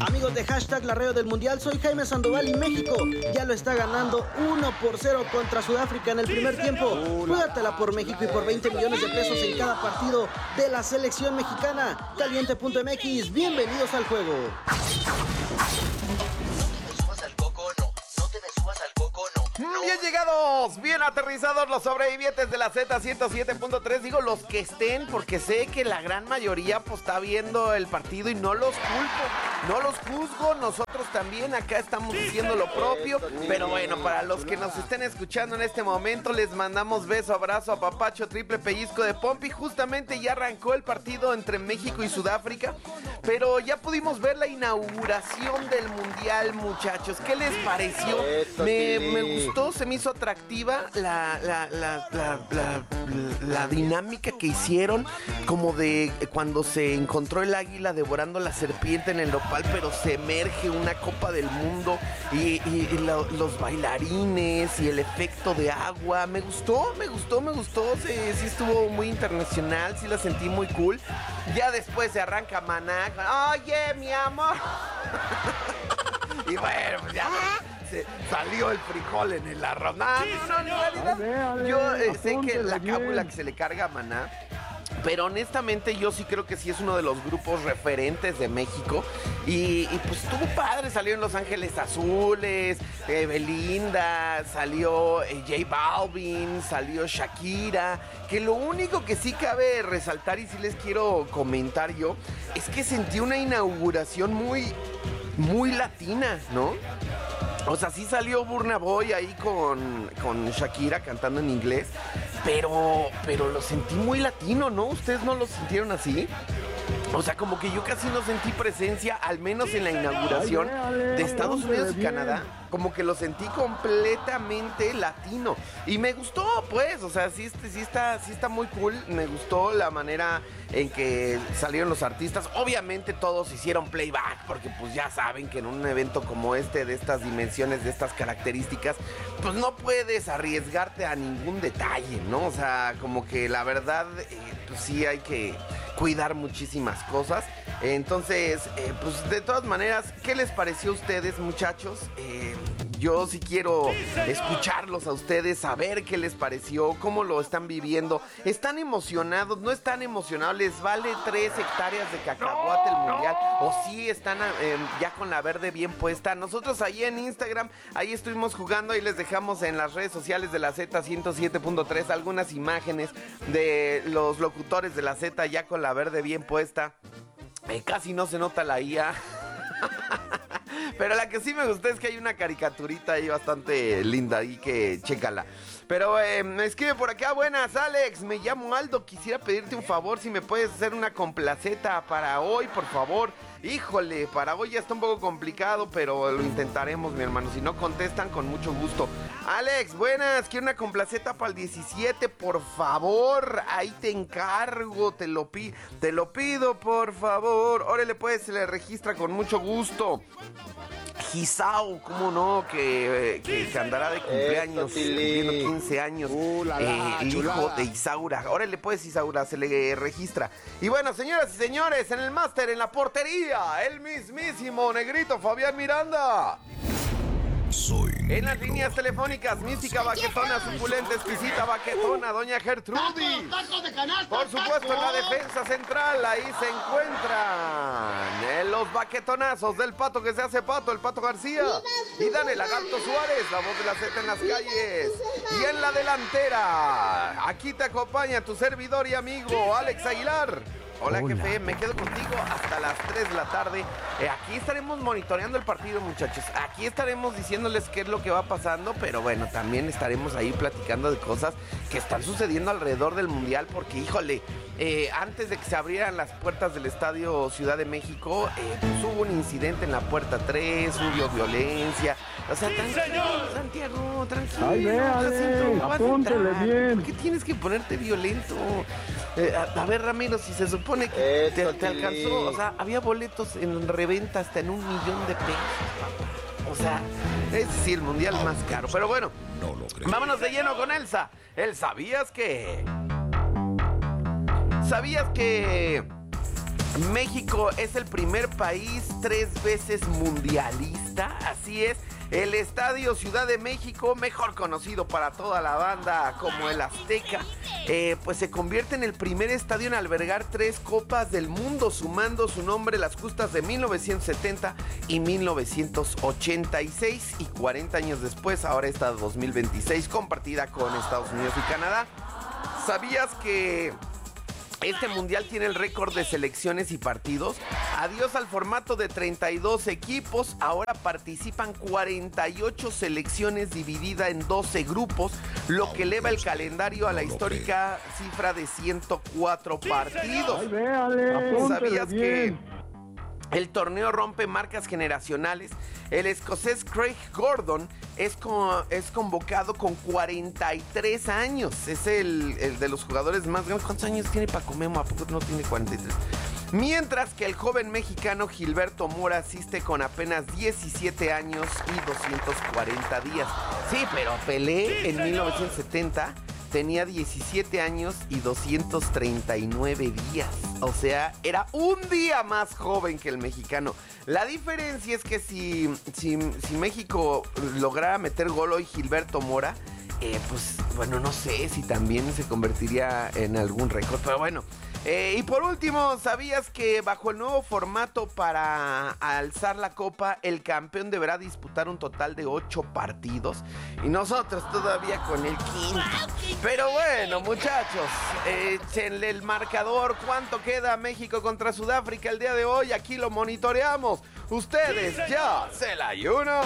Amigos de hashtag La Radio del Mundial, soy Jaime Sandoval y México ya lo está ganando 1-0 contra Sudáfrica en el primer tiempo. Júgatela por México y por 20 millones de pesos en cada partido de la selección mexicana. Caliente.mx, bienvenidos al juego. Bien llegados, bien aterrizados los sobrevivientes de la Z107.3. Digo los que estén, porque sé que la gran mayoría pues está viendo el partido y no los culpo, no los juzgo. Nosotros también acá estamos haciendo lo propio. Pero bueno, para los que nos estén escuchando en este momento, les mandamos beso, abrazo, apapacho, triple pellizco de pompi. Justamente ya arrancó el partido entre México y Sudáfrica, pero ya pudimos ver la inauguración del Mundial, muchachos. ¿Qué les pareció? Me gustó, se me hizo atractiva la dinámica que hicieron, como de cuando se encontró el águila devorando la serpiente en el nopal, pero se emerge una Copa del Mundo y los bailarines y el efecto de agua. Me gustó, sí estuvo muy internacional, sí la sentí muy cool. Ya después se arranca Maná, oye, mi amor. Y bueno, pues ya salió el frijol en el arroz. No, en realidad yo sé que la cábula que se le carga a Maná, pero honestamente yo sí creo que sí es uno de los grupos referentes de México. Y pues estuvo padre, salieron Los Ángeles Azules, Belinda, salió J Balvin, salió Shakira. Que lo único que sí cabe resaltar y sí les quiero comentar yo es que sentí una inauguración muy latina, ¿no? O sea, sí salió Burna Boy ahí con Shakira cantando en inglés, pero lo sentí muy latino, ¿no? ¿Ustedes no lo sintieron así? O sea, como que yo casi no sentí presencia, al menos en la inauguración de Estados Unidos y Canadá. Como que lo sentí completamente latino. Y me gustó, pues, o sea, sí está muy cool. Me gustó la manera en que salieron los artistas. Obviamente todos hicieron playback, porque pues ya saben que en un evento como este, de estas dimensiones, de estas características, pues no puedes arriesgarte a ningún detalle, ¿no? O sea, como que la verdad, pues sí hay que cuidar muchísimas cosas. Entonces, pues de todas maneras, ¿qué les pareció a ustedes, muchachos? Yo sí quiero escucharlos a ustedes, saber qué les pareció, cómo lo están viviendo. ¿Están emocionados? ¿No están emocionados? ¿Les vale 3 hectáreas de cacahuate el Mundial? ¿O sí están ya con la verde bien puesta? Nosotros ahí en Instagram, ahí estuvimos jugando y les dejamos en las redes sociales de la Z107.3 algunas imágenes de los locutores de la Z ya con la verde bien puesta. Casi no se nota la IA. Pero la que sí me gustó es que hay una caricaturita ahí bastante linda ahí, que chécala. Pero me escribe por acá: buenas, Alex, me llamo Aldo, quisiera pedirte un favor, si me puedes hacer una complaceta para hoy, por favor. Híjole, para hoy ya está un poco complicado, pero lo intentaremos, mi hermano. Si no contestan, con mucho gusto. Alex, buenas, quiero una complaceta para el 17, por favor. Ahí te encargo, te lo pido, por favor. Órale, pues, se le registra con mucho gusto. Gisao, cómo no, que andará de cumpleaños, cumpliendo 15 años, el hijo de Isaura. Órale pues, Isaura, se le registra. Y bueno, señoras y señores, en el máster, en la portería, el mismísimo negrito Fabián Miranda. En las líneas telefónicas, mística baquetona, suculenta, exquisita baquetona, doña Gertrudis. Por supuesto, en la defensa central, ahí se encuentran los baquetonazos del pato que se hace pato, el Pato García. Y Dani Lagarto Suárez, la voz de la Z en las calles. Y en la delantera, aquí te acompaña tu servidor y amigo, Alex Aguilar. Hola, jefe, me quedo contigo hasta las 3 de la tarde. Aquí estaremos monitoreando el partido, muchachos. Aquí estaremos diciéndoles qué es lo que va pasando, pero bueno, también estaremos ahí platicando de cosas que están sucediendo alrededor del Mundial, porque, híjole, antes de que se abrieran las puertas del Estadio Ciudad de México, pues hubo un incidente en la puerta 3, hubo violencia. O sea, Santiago, tranquilo. Ay, apúntele bien. ¿Por qué tienes que ponerte violento? A ver, Ramiro, si se supone que te alcanzó, o sea, había boletos en reventa hasta en $1 millón de pesos, papá. O sea, es sí, el mundial más caro. Pero bueno, vámonos de lleno con Elsa. ¿Sabías que México es el primer país 3 veces mundialista, así es. El Estadio Ciudad de México, mejor conocido para toda la banda como el Azteca, pues se convierte en el primer estadio en albergar 3 Copas del Mundo, sumando su nombre las justas de 1970 y 1986, y 40 años después, ahora está 2026, compartida con Estados Unidos y Canadá. ¿Sabías que este mundial tiene el récord de selecciones y partidos? Adiós al formato de 32 equipos, ahora participan 48 selecciones dividida en 12 grupos, lo que eleva el calendario a la histórica cifra de 104 partidos. Ay, véale. ¿Sabías bien. que el torneo rompe marcas generacionales? El escocés Craig Gordon es convocado con 43 años. Es el de los jugadores más grandes. ¿Cuántos años tiene Paco Memo? ¿A poco no tiene 43? Mientras que el joven mexicano Gilberto Mora asiste con apenas 17 años y 240 días. Sí, pero Pelé en 1970 tenía 17 años y 239 días. O sea, era un día más joven que el mexicano. La diferencia es que si México lograra meter gol hoy Gilberto Mora, pues bueno, no sé si también se convertiría en algún récord, pero bueno. Y por último, ¿sabías que bajo el nuevo formato para alzar la copa, el campeón deberá disputar un total de 8 partidos? Y nosotros todavía con el 5. Pero bueno, muchachos, échenle el marcador. ¿Cuánto queda México contra Sudáfrica el día de hoy? Aquí lo monitoreamos. Ustedes ya se la ayuno.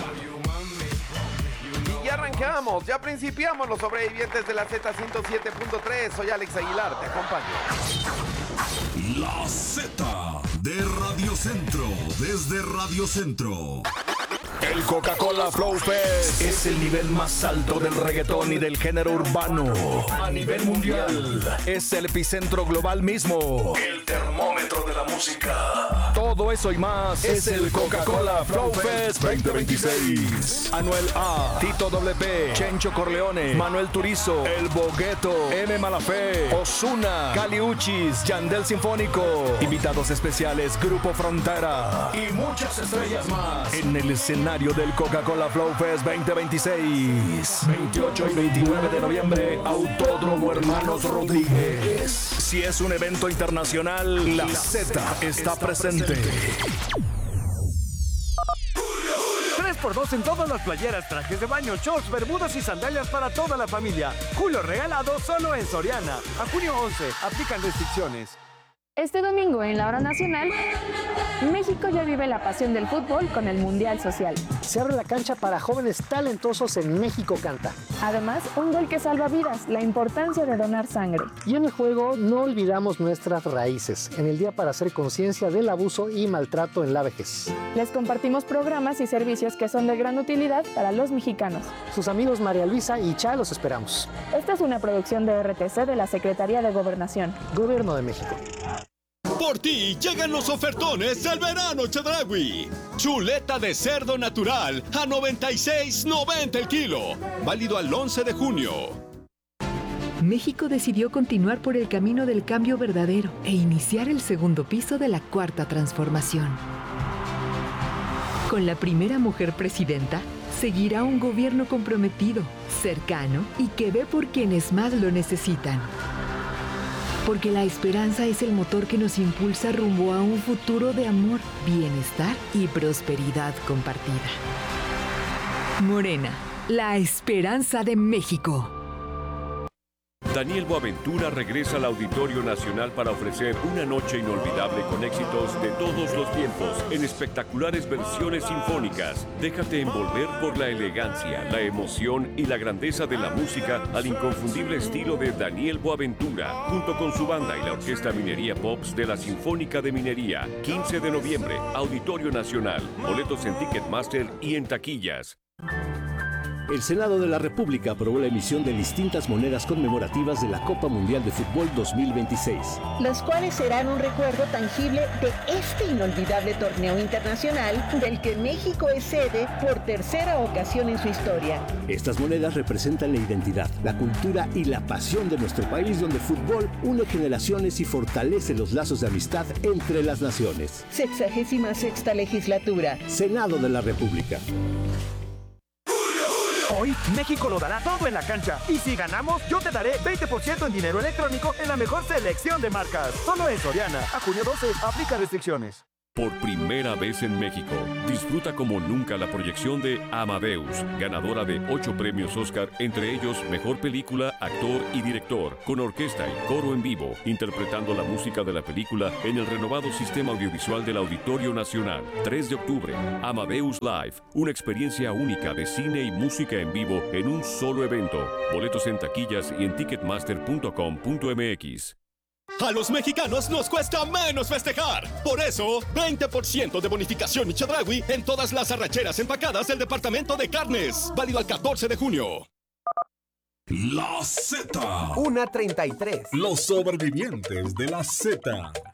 Ya arrancamos, ya principiamos los sobrevivientes de la Z107.3. Soy Alex Aguilar, te acompaño. La Z de Radio Centro, desde Radio Centro. El Coca-Cola Flow Fest es el nivel más alto del reggaetón y del género urbano a nivel mundial. Es el epicentro global mismo, el termómetro de la música. Todo eso y más es el Coca-Cola Flow Fest 2026. Anuel A, Tito WP, Chencho Corleone, Manuel Turizo, El Bogueto, M. Malafé, Ozuna, Kali Uchis, Yandel Sinfónico, invitados especiales Grupo Frontera y muchas estrellas más en el escenario del Coca-Cola Flow Fest 2026. 28 y 29 de noviembre, Autódromo Hermanos Rodríguez. Si es un evento internacional, la Z está presente. 3x2 en todas las playeras, trajes de baño, shorts, bermudas y sandalias para toda la familia. Julio regalado solo en Soriana. A junio 11, aplican restricciones. Este domingo en la hora nacional, México ya vive la pasión del fútbol con el Mundial Social. Se abre la cancha para jóvenes talentosos en México Canta. Además, un gol que salva vidas, la importancia de donar sangre. Y en el juego no olvidamos nuestras raíces, en el Día para hacer conciencia del abuso y maltrato en la vejez. Les compartimos programas y servicios que son de gran utilidad para los mexicanos. Sus amigos María Luisa y Cha los esperamos. Esta es una producción de RTC de la Secretaría de Gobernación. Gobierno de México. Por ti llegan los ofertones del verano Chedraui. Chuleta de cerdo natural a $96.90 el kilo. Válido al 11 de junio. México decidió continuar por el camino del cambio verdadero e iniciar el segundo piso de la cuarta transformación. Con la primera mujer presidenta, seguirá un gobierno comprometido, cercano y que ve por quienes más lo necesitan. Porque la esperanza es el motor que nos impulsa rumbo a un futuro de amor, bienestar y prosperidad compartida. Morena, la esperanza de México. Daniel Boaventura regresa al Auditorio Nacional para ofrecer una noche inolvidable con éxitos de todos los tiempos en espectaculares versiones sinfónicas. Déjate envolver por la elegancia, la emoción y la grandeza de la música al inconfundible estilo de Daniel Boaventura, junto con su banda y la Orquesta Minería Pops de la Sinfónica de Minería. 15 de noviembre, Auditorio Nacional. Boletos en Ticketmaster y en taquillas. El Senado de la República aprobó la emisión de distintas monedas conmemorativas de la Copa Mundial de Fútbol 2026. Las cuales serán un recuerdo tangible de este inolvidable torneo internacional del que México es sede por tercera ocasión en su historia. Estas monedas representan la identidad, la cultura y la pasión de nuestro país, donde el fútbol une generaciones y fortalece los lazos de amistad entre las naciones. 66ª legislatura. Senado de la República. Hoy, México lo dará todo en la cancha. Y si ganamos, yo te daré 20% en dinero electrónico en la mejor selección de marcas. Solo en Soriana. A junio 12, aplica restricciones. Por primera vez en México, disfruta como nunca la proyección de Amadeus, ganadora de 8 premios Oscar, entre ellos Mejor Película, Actor y Director, con orquesta y coro en vivo, interpretando la música de la película en el renovado sistema audiovisual del Auditorio Nacional. 3 de octubre, Amadeus Live, una experiencia única de cine y música en vivo en un solo evento. Boletos en taquillas y en ticketmaster.com.mx. A los mexicanos nos cuesta menos festejar. Por eso, 20% de bonificación y Chedraui en todas las arracheras empacadas del departamento de carnes. Válido al 14 de junio. La Z. 1:33. Los sobrevivientes de la Z.